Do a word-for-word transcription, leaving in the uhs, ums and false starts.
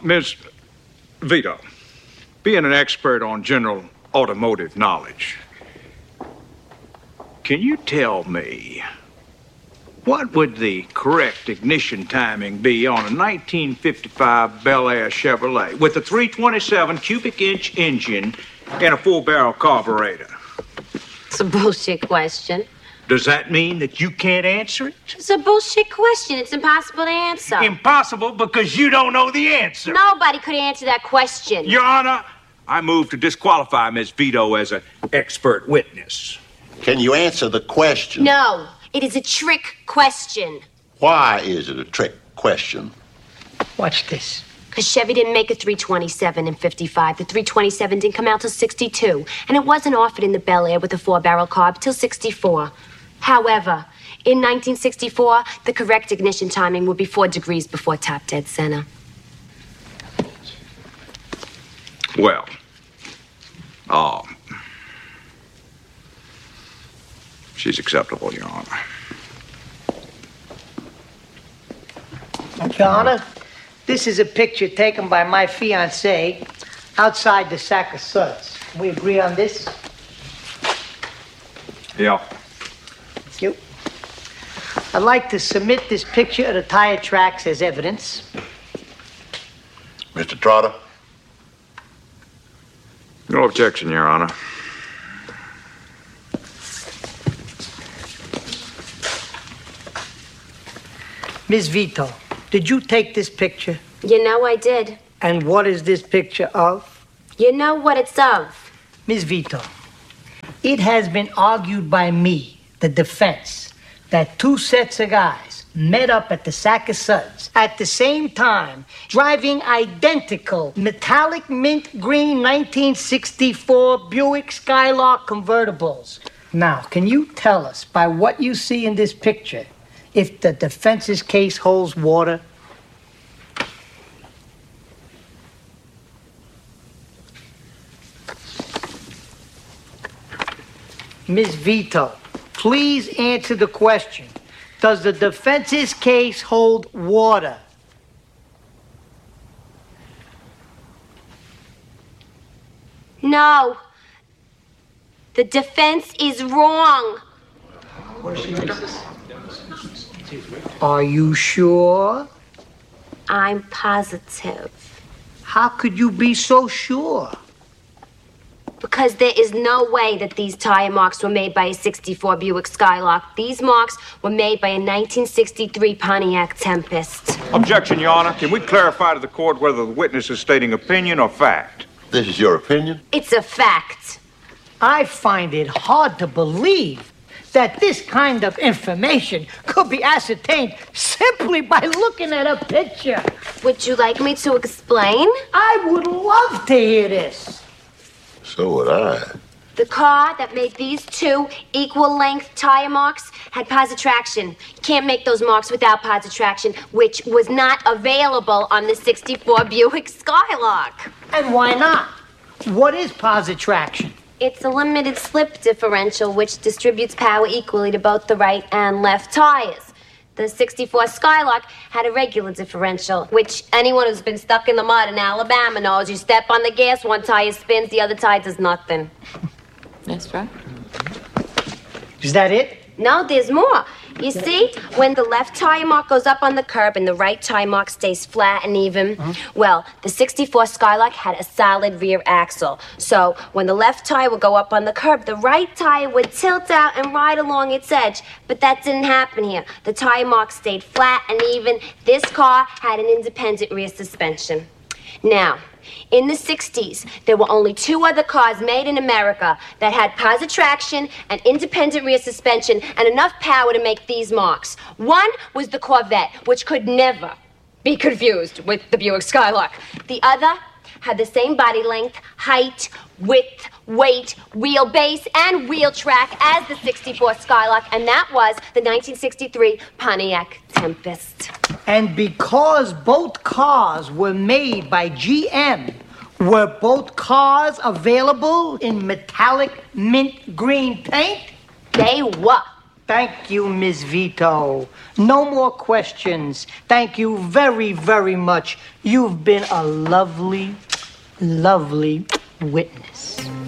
Miz Vito, being an expert on general automotive knowledge, can you tell me what would the correct ignition timing be on a nineteen fifty-five Bel Air Chevrolet with a three twenty-seven cubic inch engine and a four-barrel carburetor? It's a bullshit question. Does that mean that you can't answer it? It's a bullshit question. It's impossible to answer. Impossible because you don't know the answer. Nobody could answer that question. Your Honor, I move to disqualify Miz Vito as an expert witness. Can you answer the question? No, it is a trick question. Why is it a trick question? Watch this. Because Chevy didn't make a three twenty-seven in fifty-five. The three twenty-seven didn't come out till sixty-two. And it wasn't offered in the Bel Air with a four-barrel carb till sixty-four. However, in nineteen sixty-four, the correct ignition timing would be four degrees before top dead center. Well, oh, she's acceptable, Your Honor. Your Honor, this is a picture taken by my fiancée outside the sack of suds. We agree on this? Yeah. Thank you. I'd like to submit this picture of the tire tracks as evidence. Mister Trotter? No objection, Your Honor. Miz Vito, did you take this picture? You know I did. And what is this picture of? You know what it's of. Miz Vito, it has been argued by me, the defense, that two sets of guys met up at the sack of suds at the same time, driving identical metallic mint green nineteen sixty-four Buick Skylark convertibles. Now, can you tell us by what you see in this picture if the defense's case holds water? Miz Vito, please answer the question. Does the defense's case hold water? No. The defense is wrong. Are you sure? I'm positive. How could you be so sure? Because there is no way that these tire marks were made by a sixty-four Buick Skylark. These marks were made by a nineteen sixty-three Pontiac Tempest. Objection, Your Honor. Can we clarify to the court whether the witness is stating opinion or fact? This is your opinion? It's a fact. I find it hard to believe that this kind of information could be ascertained simply by looking at a picture. Would you like me to explain? I would love to hear this. So would I. The car that made these two equal-length tire marks had positive traction. You can't make those marks without positive traction, which was not available on the sixty-four Buick Skylark. And why not? What is positive traction? It's a limited slip differential which distributes power equally to both the right and left tires. The sixty-four Skylark had a regular differential, which anyone who's been stuck in the mud in Alabama knows. You step on the gas, one tire spins, the other tire does nothing. That's right. Is that it? No, there's more. You see, when the left tire mark goes up on the curb and the right tire mark stays flat and even, uh-huh. well, the sixty-four Skylark had a solid rear axle. So when the left tire would go up on the curb, the right tire would tilt out and ride along its edge. But that didn't happen here. The tire mark stayed flat and even. This car had an independent rear suspension. Now, in the sixties, there were only two other cars made in America that had positive traction and independent rear suspension and enough power to make these marks. One was the Corvette, which could never be confused with the Buick Skylark. The other had the same body length, height, width, weight, wheelbase, and wheel track as the sixty-four Skylark, and that was the nineteen sixty-three Pontiac Tempest. And because both cars were made by G M, were both cars available in metallic mint green paint? They were. Thank you, Miss Vito. No more questions. Thank you very, very much. You've been a lovely, lovely witness.